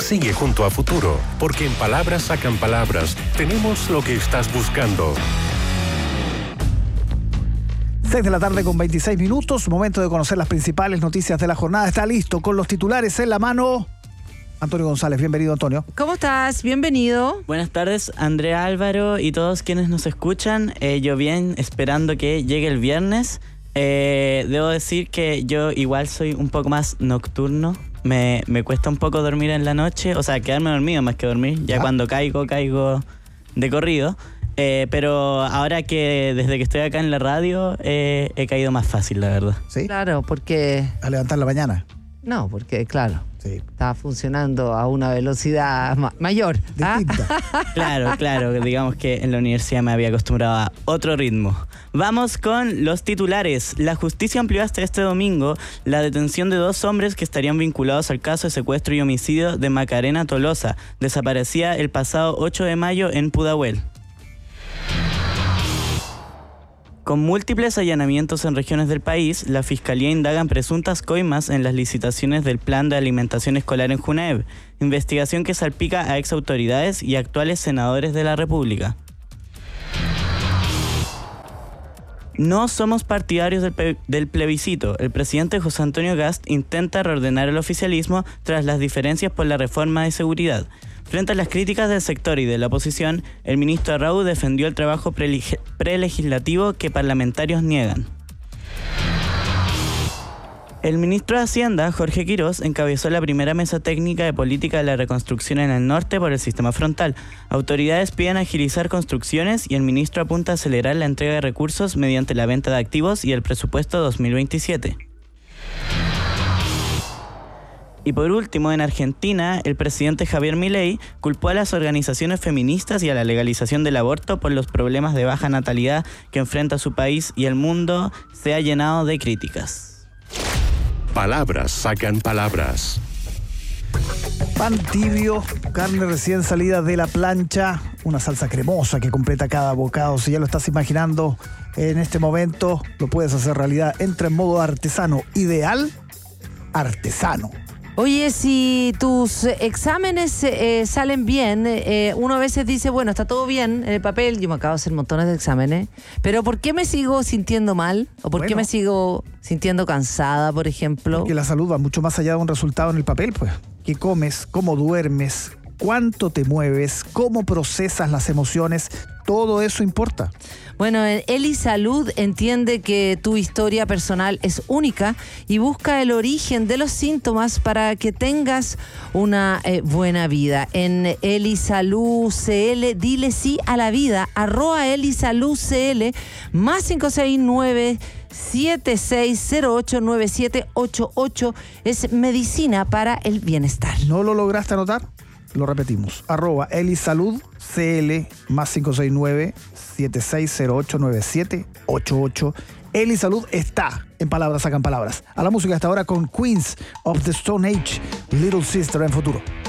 Sigue junto a Futuro, porque en Palabras Sacan Palabras tenemos lo que estás buscando. 6 de la tarde con 26 minutos, momento de conocer las principales noticias de la jornada. Está listo con los titulares en la mano. Antonio González, bienvenido, Antonio. ¿Cómo estás? Bienvenido. Buenas tardes, Andrea, Álvaro y todos quienes nos escuchan. Yo bien, esperando que llegue el viernes. Debo decir que yo igual soy un poco más nocturno. Me cuesta un poco dormir en la noche, o sea, quedarme dormido más que dormir. Ya cuando caigo de corrido. Pero ahora que desde que estoy acá en la radio he caído más fácil, la verdad. ¿Sí? Claro, porque... A levantar la mañana. No, porque claro, sí, está funcionando a una velocidad mayor. Distinta. Claro, digamos que en la universidad me había acostumbrado a otro ritmo. Vamos con los titulares. La justicia amplió hasta este domingo la detención de 2 hombres que estarían vinculados al caso de secuestro y homicidio de Macarena Tolosa, desaparecida el pasado 8 de mayo en Pudahuel. Con múltiples allanamientos en regiones del país, la Fiscalía indaga en presuntas coimas en las licitaciones del Plan de Alimentación Escolar en Junaeb, investigación que salpica a exautoridades y actuales senadores de la República. No somos partidarios del plebiscito. El presidente José Antonio Kast intenta reordenar el oficialismo tras las diferencias por la reforma de seguridad. Frente a las críticas del sector y de la oposición, el ministro Arrau defendió el trabajo prelegislativo que parlamentarios niegan. El ministro de Hacienda, Jorge Quirós, encabezó la primera mesa técnica de política de la reconstrucción en el norte por el sistema frontal. Autoridades piden agilizar construcciones y el ministro apunta a acelerar la entrega de recursos mediante la venta de activos y el presupuesto 2027. Y por último, en Argentina, el presidente Javier Milei culpó a las organizaciones feministas y a la legalización del aborto por los problemas de baja natalidad que enfrenta su país, y el mundo se ha llenado de críticas. Palabras Sacan Palabras. Pan tibio, carne recién salida de la plancha, una salsa cremosa que completa cada bocado. Si ya lo estás imaginando en este momento, lo puedes hacer realidad. Entra en modo artesano, ideal, artesano. Oye, si tus exámenes salen bien, uno a veces dice, bueno, está todo bien en el papel, yo me acabo de hacer montones de exámenes, pero ¿por qué me sigo sintiendo mal? ¿O por qué me sigo sintiendo cansada, por ejemplo? Porque la salud va mucho más allá de un resultado en el papel, pues. ¿Qué comes? ¿Cómo duermes? ¿Cuánto te mueves? ¿Cómo procesas las emociones? Todo eso importa. Bueno, Eli Salud entiende que tu historia personal es única y busca el origen de los síntomas para que tengas una buena vida. En Eli Salud CL, dile sí a la vida, @Eli Salud CL, más 569 76089788, es medicina para el bienestar. ¿No lo lograste anotar? Lo repetimos, @Eli Salud CL, más 569-7608-9788. Eli Salud está en Palabras Sacan Palabras. A la música hasta ahora con Queens of the Stone Age, Little Sister en Futuro.